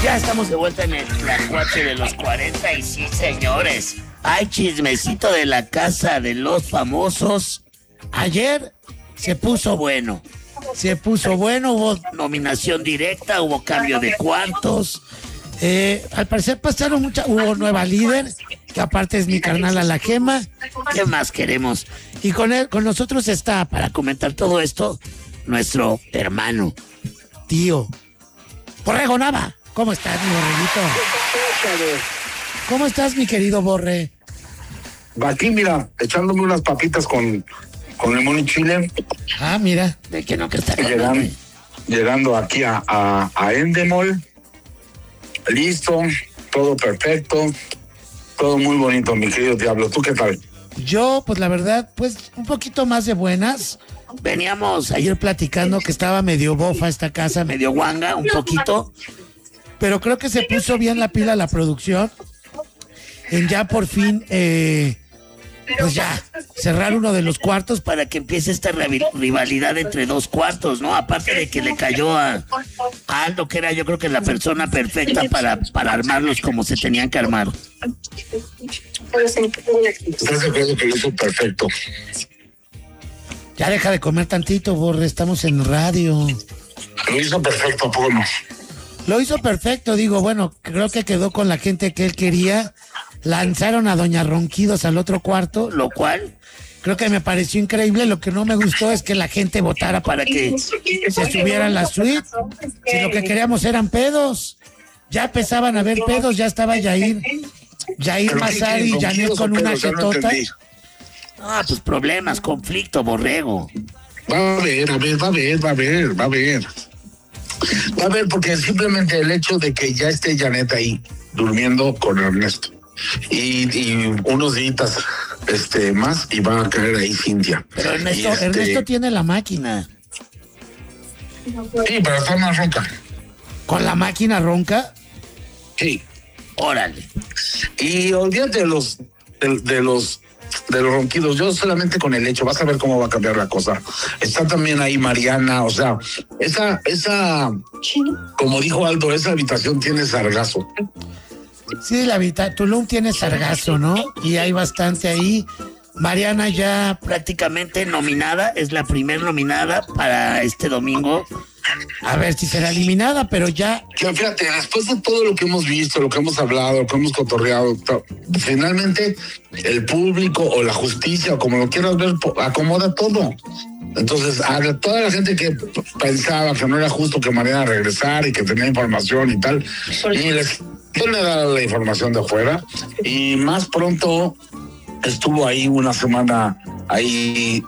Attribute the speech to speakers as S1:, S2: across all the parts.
S1: Ya estamos de vuelta en el Tlacuache de los 40 y sí, señores, hay chismecito de la casa de los famosos. Ayer se puso bueno, hubo nominación directa, hubo cambio de cuartos. Al parecer hubo nueva líder, que aparte es mi carnal La Gema. ¿Qué más queremos? Y con nosotros está, para comentar todo esto, nuestro hermano, tío, Borrego Nava. ¿Cómo estás, mi Borreguito? ¿Cómo estás, mi querido Borre?
S2: Aquí, mira, echándome unas papitas con limón y chile.
S1: Ah, mira, de que no que está
S2: llegando aquí a Endemol. Listo, todo perfecto, todo muy bonito, mi querido Diablo. ¿Tú qué tal?
S1: Yo, pues la verdad, pues un poquito más de buenas. Veníamos ayer platicando que estaba medio bofa esta casa, medio guanga, un poquito. Pero creo que se puso bien la pila la producción. En ya por fin, pues ya, cerrar uno de los cuartos para que empiece esta rivalidad entre dos cuartos, ¿no? Aparte de que le cayó a Aldo, que era yo creo que la persona perfecta para armarlos como se tenían que armar.
S2: ¿Estás de acuerdo que lo hizo perfecto?
S1: Ya deja de comer tantito, Borre, estamos en radio.
S2: Lo hizo perfecto, Polo.
S1: Lo hizo perfecto, digo, bueno, creo que quedó con la gente que él quería. Lanzaron a Doña Ronquidos al otro cuarto, lo cual creo que me pareció increíble. Lo que no me gustó es que la gente votara para que se subiera a la suite. Si lo que queríamos eran pedos, ya empezaban a haber pedos, ya estaba Yair Mazar y Janet con una jetota. Ah, pues problemas, conflicto, Borrego.
S2: Va a ver, porque simplemente el hecho de que ya esté Janet ahí durmiendo con Ernesto y unos días más y va a caer ahí Cintia.
S1: Pero Ernesto tiene la máquina.
S2: Sí, pero está más ronca.
S1: ¿Con la máquina ronca?
S2: Sí.
S1: Órale.
S2: Y olvídate de los ronquidos, yo solamente con el hecho, vas a ver cómo va a cambiar la cosa. Está también ahí Mariana, o sea, esa, como dijo Aldo, esa habitación tiene sargazo.
S1: Sí, Tulum tiene sargazo, ¿no? Y hay bastante ahí. Mariana ya prácticamente nominada, es la primer nominada para este domingo. A ver si será eliminada, pero ya...
S2: Fíjate, después de todo lo que hemos visto, lo que hemos hablado, lo que hemos cotorreado, finalmente el público o la justicia, o como lo quieras ver, acomoda todo. Entonces, a toda la gente que pensaba que no era justo que Mariana regresara y que tenía información y tal, y ¿quién le da la información de afuera? Y más pronto estuvo ahí una semana ahí,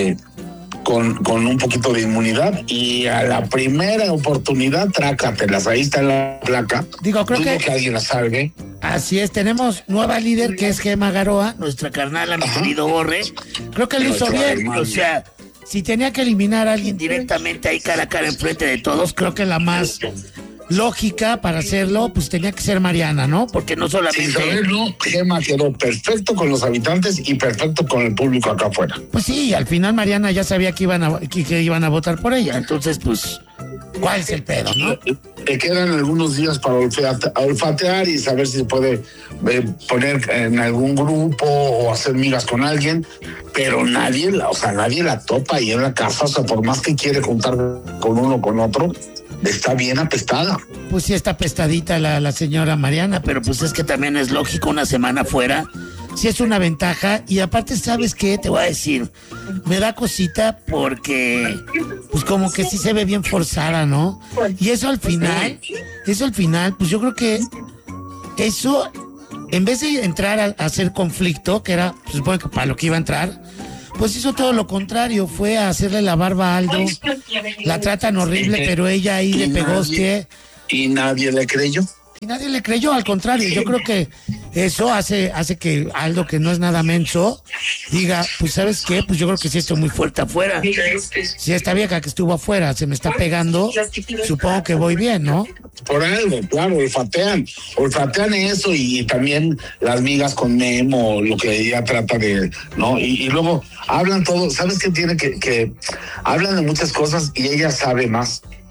S2: con un poquito de inmunidad y a la primera oportunidad, trácatelas, ahí está la placa.
S1: Digo, creo que
S2: alguien la salve.
S1: Así es, tenemos nueva líder que es Gema Garoa, nuestra carnala, mi querido Borre. Creo que lo hizo bien, hermano. O sea, si tenía que eliminar a alguien directamente ahí cara a cara enfrente de todos, creo que la más lógica para hacerlo, pues tenía que ser Mariana, ¿no? Porque no solamente...
S2: Sin saberlo, Gema quedó perfecto con los habitantes y perfecto con el público acá afuera.
S1: Pues sí, al final Mariana ya sabía que iban a votar por ella, entonces pues, ¿cuál es el pedo, no?
S2: Le quedan algunos días para olfatear y saber si se puede poner en algún grupo o hacer migas con alguien, pero nadie la topa ahí en la casa, o sea, por más que quiere juntar con uno o con otro, está bien apestada.
S1: Pues sí está apestadita la señora Mariana, pero pues es que también es lógico, una semana fuera, sí es una ventaja. Y aparte, ¿sabes qué? Te voy a decir, me da cosita porque pues como que sí se ve bien forzada, ¿no? Y eso al final, pues yo creo que eso, en vez de entrar a hacer conflicto, que era, pues, supongo que para lo que iba a entrar, pues hizo todo lo contrario, fue a hacerle la barba a Aldo, la tratan horrible, pero ella ahí le pegó que...
S2: Y nadie le creyó.
S1: Y nadie le creyó, al contrario, yo creo que eso hace que Aldo, que no es nada menso, diga, pues ¿sabes qué? Pues yo creo que sí estoy muy fuerte afuera. Si esta vieja que estuvo afuera se me está pegando, supongo que voy bien, ¿no?
S2: Por algo, claro, olfatean eso y también las migas con Memo, lo que ella trata de, ¿no? Y luego hablan todo, ¿sabes qué tiene que hablan de muchas cosas y ella sabe más?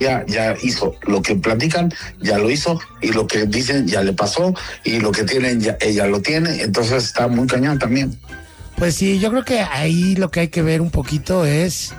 S2: ya hizo. Lo que platican ya lo hizo, y lo que dicen ya le pasó, y lo que tienen ya ella lo tiene. Entonces está muy cañón también.
S3: Pues sí, yo creo que ahí lo que hay que ver un poquito es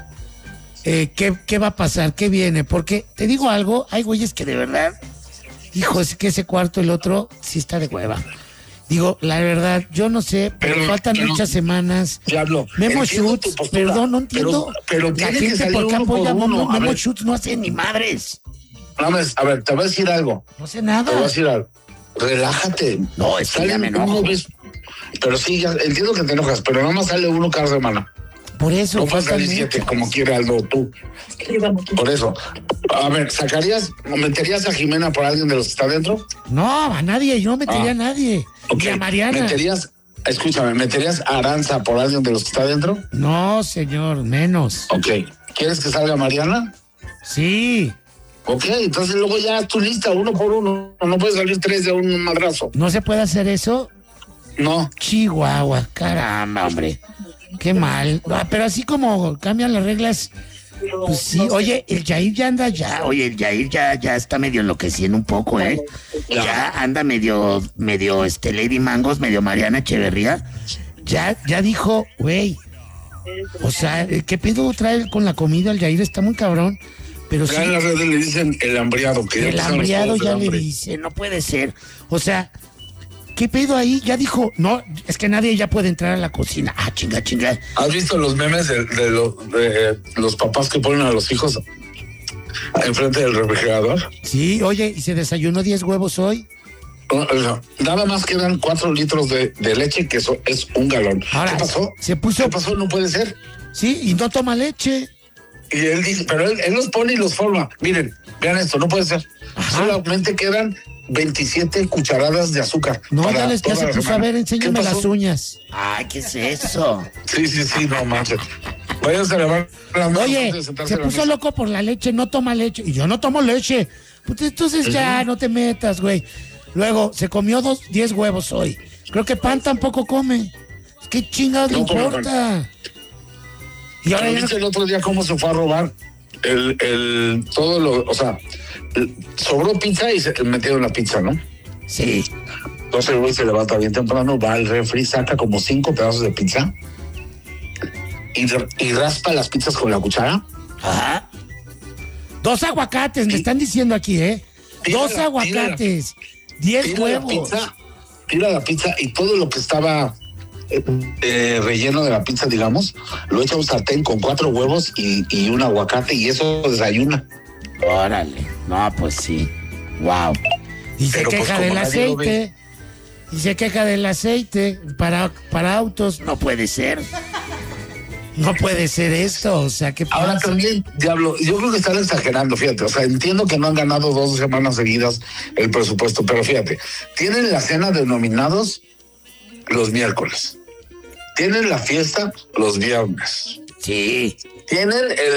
S3: qué va a pasar, qué viene. Porque te digo algo, hay güeyes que de verdad, hijo, es que ese cuarto, el otro, sí está de hueva. Digo, la verdad, yo no sé, pero faltan muchas semanas.
S2: Diablo,
S3: Memo Schutz, perdón, no entiendo.
S2: Pero
S3: la
S2: tiene que
S3: gente
S2: salir
S3: por qué
S2: uno por
S3: apoya a
S2: uno.
S3: Memo Schutz, no hace ni madres.
S2: No, a ver, te voy a decir algo.
S3: No sé
S2: Te voy a
S3: nada.
S2: decir algo. Relájate.
S1: No, es que ya me enojo.
S2: Pero sí, ya entiendo que te enojas, pero nada más sale uno cada semana.
S3: Por eso,
S2: No puedes
S3: faltan
S2: salir 7
S3: muchos.
S2: como quiere Aldo tú. Por eso. A ver, ¿meterías a Jimena por alguien de los que está dentro?
S3: No, a nadie, yo no metería a nadie.
S2: Ok.
S3: Ni a Mariana.
S2: ¿Meterías a Aranza por alguien de los que está dentro?
S3: No, señor, menos.
S2: Ok. ¿Quieres que salga Mariana?
S3: Sí,
S2: Ok, entonces luego ya haz tu lista, uno por uno. No puedes salir 3 de un madrazo.
S3: ¿no se puede hacer eso?
S2: No.
S3: Chihuahua, caramba, hombre. Qué mal. Ah, pero así como cambian las reglas, pues sí. Oye, el Jair ya anda ya.
S1: Oye, el Jair ya está medio enloqueciendo un poco, ¿eh? Ya anda medio Lady Mangos, medio Mariana Echeverría.
S3: Ya dijo, güey. O sea, ¿qué pedo trae con la comida? El Jair está muy cabrón. Pero sí,
S2: Ya en las redes le dicen el hambriado. Que
S3: el
S2: ya empezaron los
S3: hambriado
S2: juegos del
S3: ya le
S2: hambre.
S3: dice, no puede ser. O sea, ¿qué pedo ahí? Ya dijo, no, es que nadie ya puede entrar a la cocina. Ah, chinga.
S2: ¿Has visto los memes de los papás que ponen a los hijos enfrente del refrigerador?
S3: Sí, oye, ¿y se desayunó 10 huevos hoy?
S2: O sea, nada más quedan 4 litros de leche, que eso es un galón.
S3: Ahora,
S2: ¿Qué pasó?
S3: se puso-
S2: ¿Qué pasó? No puede ser.
S3: Sí, y no toma leche.
S2: Y él dice, pero él los pone y los forma. Miren, vean esto, no puede ser.
S3: Ajá.
S2: Solamente quedan 27 cucharadas de azúcar.
S3: No,
S2: para
S3: ya
S2: toda
S3: se
S2: la
S3: puso a
S2: semana.
S3: ver,
S2: ¿Qué
S3: enséñame
S2: pasó?
S3: las uñas.
S1: Ay, ¿qué es eso?
S2: Sí, no manches. Váyanse a lavar las manos
S3: Oye,
S2: antes de sentarse
S3: se
S2: a la
S3: puso
S2: mesa.
S3: loco por la leche, no toma leche. Y yo no tomo leche. Pues entonces ya, no te metas, güey. Luego, se comió 10 huevos hoy. Creo que pan tampoco come. ¿Qué chingados le
S2: No come
S3: importa? Y ahora
S2: ¿Pero
S3: ya no-
S2: viste el otro día cómo se fue a robar todo lo, o sea, sobró pizza y se metió en la pizza, ¿no?
S3: Sí.
S2: Entonces el güey se levanta bien temprano, va al refri, saca como 5 pedazos de pizza y raspa las pizzas con la cuchara.
S1: Ajá.
S3: 2 aguacates, me están diciendo aquí, ¿eh?
S2: Tira
S3: 2
S2: la-
S3: aguacates, 10
S2: Tira la
S3: huevos.
S2: tira la pizza y todo lo que estaba relleno de la pizza, digamos, lo echa a un sartén con 4 huevos y un aguacate, y eso desayuna.
S1: Órale. No, pues sí. Wow.
S3: Y se
S2: Pero, pues,
S3: queja
S2: como
S3: del
S2: nadie lo
S3: aceite. Y se queja del aceite para autos.
S1: No puede ser.
S3: No puede ser esto. O sea, ¿qué
S2: Ahora
S3: pasa?
S2: también, diablo, yo creo que están exagerando, fíjate. O sea, entiendo que no han ganado 2 semanas seguidas el presupuesto, pero fíjate, tienen la cena de nominados los miércoles. Tienen la fiesta los viernes.
S1: Sí.
S2: Tienen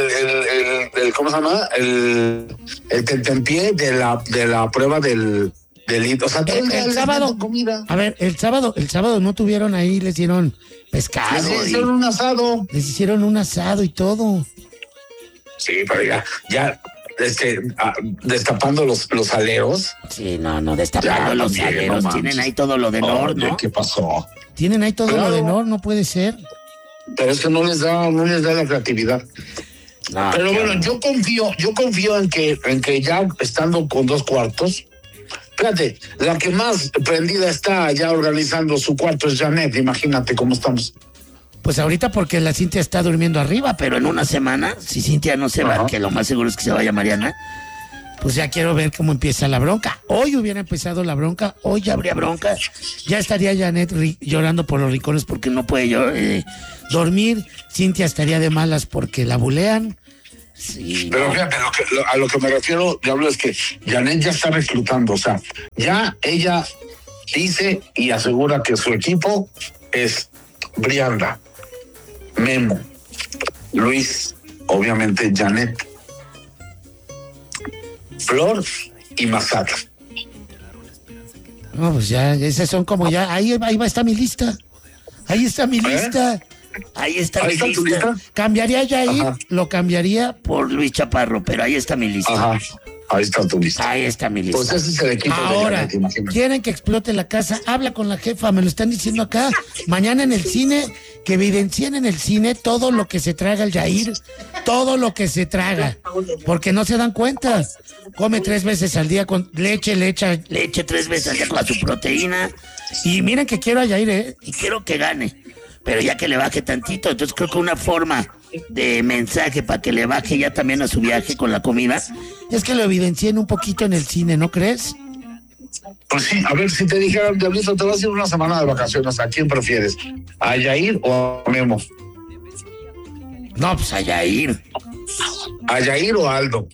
S2: el ¿cómo se llama? El tentempié de la prueba del o sea, todo el día
S3: El
S2: les
S3: sábado,
S2: meten comida.
S3: a ver, el sábado no tuvieron ahí, les dieron pescado.
S2: Les
S3: y
S2: hicieron un asado.
S3: les hicieron un asado y todo.
S2: Sí, pero ya, destapando los aleros.
S1: Sí, no, destapando
S2: Ya,
S1: los
S2: también,
S1: aleros.
S2: no
S1: Tienen
S2: manches.
S1: ahí todo lo del
S2: Oye,
S1: horno.
S2: ¿qué pasó?
S3: Tienen ahí todo
S2: Claro.
S3: lo de no puede ser.
S2: Pero es que no les da la creatividad.
S1: No,
S2: Pero
S1: qué
S2: bueno,
S1: horror.
S2: yo confío en que ya estando con 2 cuartos, fíjate, la que más prendida está ya organizando su cuarto es Janet, imagínate cómo estamos.
S3: Pues ahorita porque la Cintia está durmiendo arriba,
S1: Pero en una semana, si Cintia no se va,
S2: Ajá.
S1: que lo más seguro es que se vaya Mariana.
S3: pues ya quiero ver cómo empieza la bronca. Hoy hubiera empezado la bronca, hoy ya habría bronca. Ya estaría Janet llorando por los rincones porque no puede dormir. Cintia estaría de malas porque la bulean.
S1: Sí,
S2: Pero
S1: no.
S2: fíjate, a lo que me refiero, Diablo, es que Janet ya está reclutando, o sea, ya ella dice y asegura que su equipo es Brianda, Memo, Luis, obviamente Janet, Flor y Mazat.
S3: No, pues ya, esas son como ya, ahí va está mi lista. Ahí está mi lista.
S1: Ahí está
S2: Ahí
S1: mi
S2: está tu
S1: lista.
S2: lista.
S3: Cambiaría ya ahí,
S2: Ajá.
S3: lo cambiaría.
S1: Por Luis Chaparro, pero ahí está mi lista.
S2: Ajá. Ahí está tu lista.
S1: Ahí está mi lista.
S2: Pues ese es el equipo de
S3: Ahora,
S2: Janet, imagínate.
S3: quieren que explote la casa, habla con la jefa, me lo están diciendo acá. Mañana en el cine, que evidencien en el cine todo lo que se traga el Yair, todo lo que se traga, porque no se dan cuenta. Come 3 veces al día con leche,
S1: Le eche 3 veces al día con su proteína.
S3: y miren que quiero a Yair, ¿eh?
S1: Y quiero que gane. Pero ya que le baje tantito, entonces creo que una forma de mensaje para que le baje ya también a su viaje con la comida.
S3: Es que lo evidencien un poquito en el cine, ¿no crees?
S2: Pues sí, a ver, si te dijeran, Diablito, te vas a ir una semana de vacaciones, ¿a quién prefieres? ¿A Yair o a Memo?
S1: No, pues a Yair.
S2: ¿A Yair o a Aldo?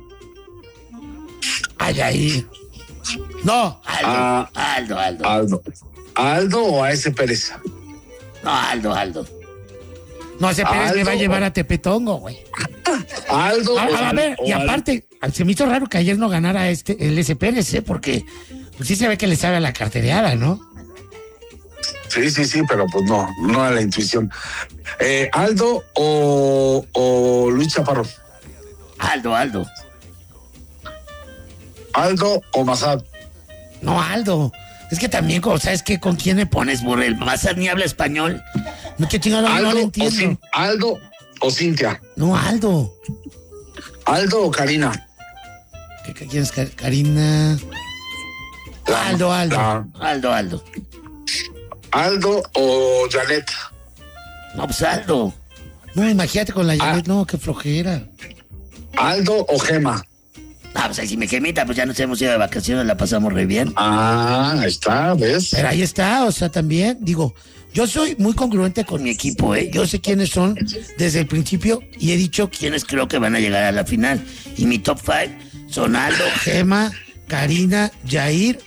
S3: A Yair. No,
S1: Aldo, Aldo.
S2: Aldo. ¿A Aldo o a ese Pérez?
S1: No, Aldo.
S3: no, ese Pérez me va a
S2: Aldo.
S3: llevar a Tepetongo, güey.
S2: ¿A Aldo
S3: A ver, y
S2: o Aldo?
S3: aparte, se me hizo raro que ayer no ganara el S. Pérez, ¿eh? Porque pues, sí se ve que le sabe a la cartereada, ¿no?
S2: Sí, pero pues no a la intuición. ¿Aldo o Luis Chaparro?
S1: Aldo.
S2: ¿Aldo o Mazad?
S3: No, Aldo. Es que también, ¿sabes qué? ¿Con quién me pones, Borrell? Mazad ni habla español. No, qué chingado, no lo entiendo.
S2: ¿Aldo o Cintia?
S3: No, Aldo.
S2: ¿Aldo o Karina?
S3: ¿Quién es Karina? Aldo.
S1: Aldo.
S2: ¿Aldo o Janet?
S1: No, pues Aldo.
S3: No, imagínate con la Janet, no, qué flojera.
S2: ¿Aldo o Gema?
S1: Ah, pues ahí si me gemita, pues ya nos hemos ido de vacaciones, la pasamos re bien.
S2: Ahí está, ¿ves?
S3: Pero ahí está, o sea, también, digo, yo soy muy congruente con mi equipo, ¿eh? Yo sé quiénes son desde el principio y he dicho
S1: ¿Quiénes creo que van a llegar a la final? Y mi top 5 son Aldo,
S3: Gema, Karina, Yair.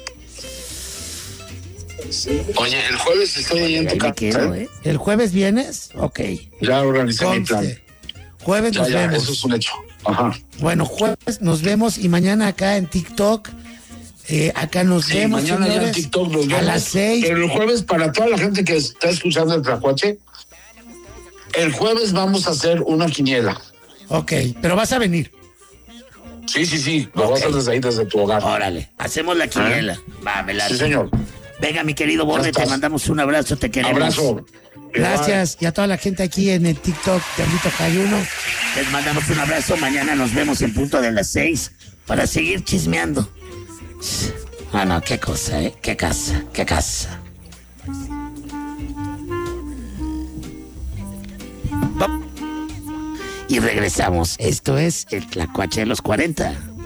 S2: Oye, el jueves estoy ahí en tu
S1: ahí me
S2: casa.
S1: quedo, ¿eh?
S3: ¿El jueves vienes? Ok.
S2: Ya organicé mi plan.
S3: Conste. Jueves nos
S2: Ya,
S3: vemos.
S2: eso es un hecho. Ajá.
S3: Bueno, jueves nos vemos y mañana acá en TikTok. Acá nos
S2: Sí,
S3: vemos,
S2: mañana ya en
S3: señores,
S2: TikTok nos
S3: a
S2: vemos.
S3: las 6.
S2: Pero el jueves, para toda la gente que está escuchando el Tlacuache, el jueves vamos a hacer una quiniela.
S3: Ok, pero vas a venir.
S2: Sí. Lo vas a hacer desde ahí, desde tu hogar.
S1: Órale, hacemos la quiniela. Va, me la.
S2: Sí, señor.
S1: Venga, mi querido Borre,
S2: Ya
S1: te
S2: estás.
S1: mandamos un abrazo, te queremos.
S2: Abrazo.
S3: Gracias. Y a toda la gente aquí en el TikTok, Diablito Cayuno.
S1: Les mandamos un abrazo. Mañana nos vemos en punto de las 6 para seguir chismeando. Ah, no, qué cosa, ¿eh? Qué casa. Y regresamos. Esto es el Tlacuache de los 40.